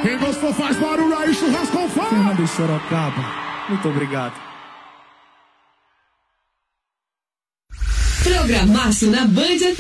Quem gostou faz barulho aí, churrasco com fome. Fernando Sorocaba, muito obrigado. Programaço na Band FM.